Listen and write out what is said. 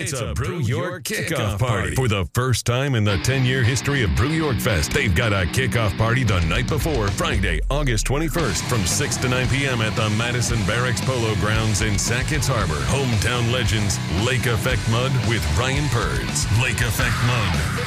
It's a Brew York kickoff party. For the first time in the 10-year history of Brew York Fest, they've got a kickoff party the night before, Friday, August 21st, from 6 to 9 p.m. at the Madison Barracks Polo Grounds in Sackett's Harbor. Hometown legends, Lake Effect Mud with Ryan Purds. Lake Effect Mud.